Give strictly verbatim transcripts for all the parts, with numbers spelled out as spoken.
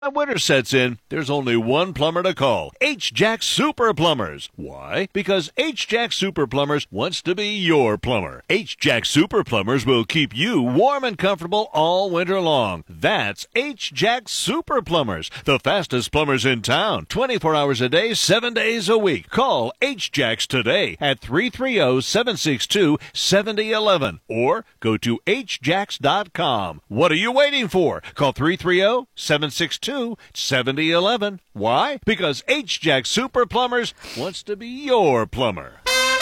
When winter sets in, there's only one plumber to call. H-Jack Super Plumbers. Why? Because H-Jack Super Plumbers wants to be your plumber. H-Jack Super Plumbers will keep you warm and comfortable all winter long. That's H-Jack Super Plumbers, the fastest plumbers in town. twenty-four hours a day, seven days a week. Call H-Jacks today at three three zero, seven six two, seven zero one one or go to h jacks dot com. What are you waiting for? Call three three zero, seven six two, seven zero one one. Why? Because H-Jack Super Plumbers wants to be your plumber.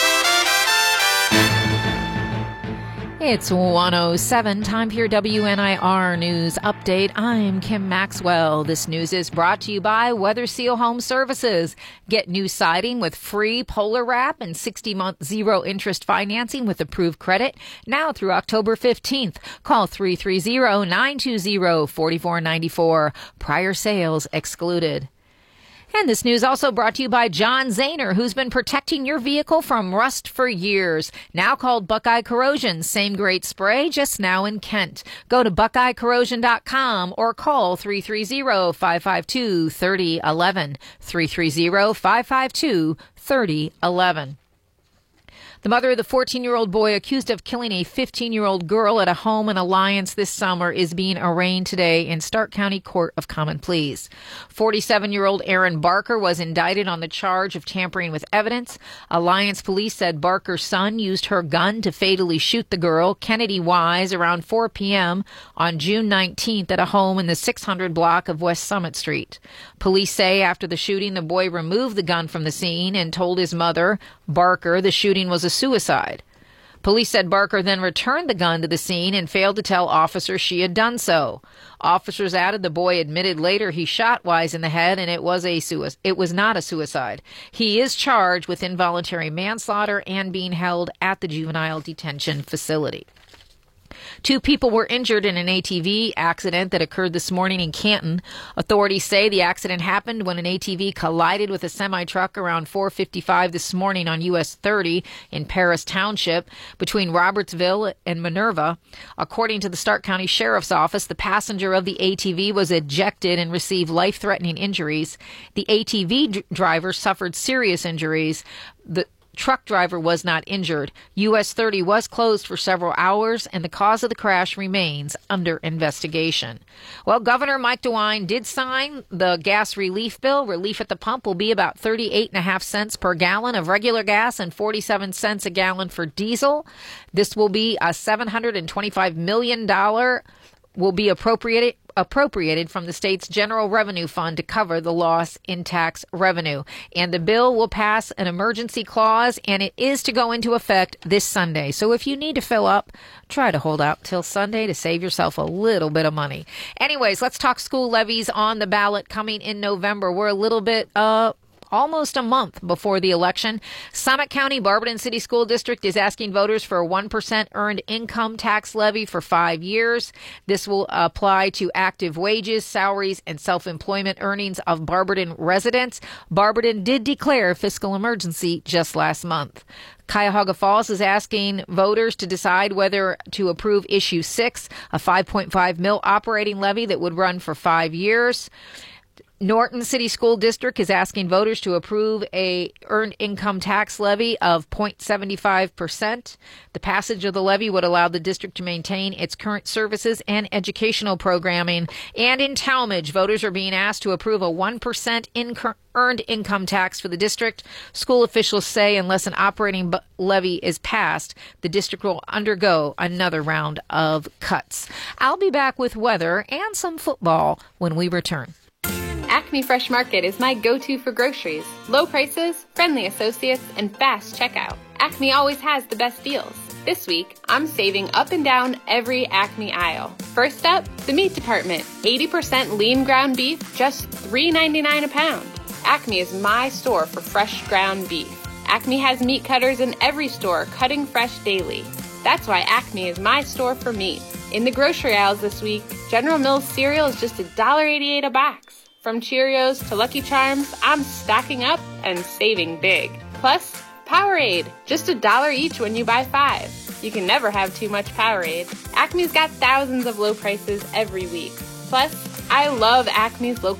It's one oh seven, time for your W N I R News Update. I'm Kim Maxwell. This news is brought to you by Weather Seal Home Services. Get new siding with free Polar Wrap and sixty-month zero-interest financing with approved credit now through October fifteenth. Call three three zero, nine two zero, four four nine four. Prior sales excluded. And this news also brought to you by John Zahner, who's been protecting your vehicle from rust for years. Now called Buckeye Corrosion. Same great spray, just now in Kent. Go to buckeye corrosion dot com or call three three zero, five five two, three zero one one. three three zero, five five two, three zero one one. The mother of the fourteen-year-old boy accused of killing a fifteen-year-old girl at a home in Alliance this summer is being arraigned today in Stark County Court of Common Pleas. forty-seven-year-old Aaron Barker was indicted on the charge of tampering with evidence. Alliance police said Barker's son used her gun to fatally shoot the girl, Kennedy Wise, around four p.m. on June nineteenth at a home in the six hundred block of West Summit Street. Police say after the shooting, the boy removed the gun from the scene and told his mother, Barker, the shooting was a suicide. Police said Barker then returned the gun to the scene and failed to tell officers she had done so. Officers added the boy admitted later he shot Wise in the head and it was a sui- it was not a suicide. He is charged with involuntary manslaughter and being held at the juvenile detention facility. Two people were injured in an A T V accident that occurred this morning in Canton. Authorities say the accident happened when an A T V collided with a semi-truck around four fifty-five this morning on U S thirty in Paris Township between Robertsville and Minerva. According to the Stark County Sheriff's Office, the passenger of the A T V was ejected and received life-threatening injuries. The A T V d- driver suffered serious injuries. The truck driver was not injured. U S thirty was closed for several hours, and the cause of the crash remains under investigation. Well, Governor Mike DeWine did sign the gas relief bill. Relief at the pump will be about thirty-eight and a half cents per gallon of regular gas and forty-seven cents a gallon for diesel. This will be a seven hundred twenty-five million dollars will be appropriated appropriated from the state's general revenue fund to cover the loss in tax revenue. And the bill will pass an emergency clause, and it is to go into effect this Sunday. So if you need to fill up, try to hold out till Sunday to save yourself a little bit of money. Anyways, let's talk school levies on the ballot coming in November. We're a little bit uh almost a month before the election. Summit County Barberton City School District is asking voters for a one percent earned income tax levy for five years. This will apply to active wages, salaries, and self-employment earnings of Barberton residents. Barberton did declare fiscal emergency just last month. Cuyahoga Falls is asking voters to decide whether to approve Issue six, a five point five mil operating levy that would run for five years. Norton City School District is asking voters to approve a earned income tax levy of zero point seven five percent. The passage of the levy would allow the district to maintain its current services and educational programming. And in Talmadge, voters are being asked to approve a one percent inc- earned income tax for the district. School officials say unless an operating bu- levy is passed, the district will undergo another round of cuts. I'll be back with weather and some football when we return. Acme Fresh Market is my go-to for groceries. Low prices, friendly associates, and fast checkout. Acme always has the best deals. This week, I'm saving up and down every Acme aisle. First up, the meat department. eighty percent lean ground beef, just three ninety-nine a pound. Acme is my store for fresh ground beef. Acme has meat cutters in every store, cutting fresh daily. That's why Acme is my store for meat. In the grocery aisles this week, General Mills cereal is just one dollar eighty-eight a box. From Cheerios to Lucky Charms, I'm stocking up and saving big. Plus, Powerade, just a dollar each when you buy five. You can never have too much Powerade. Acme's got thousands of low prices every week. Plus, I love Acme's local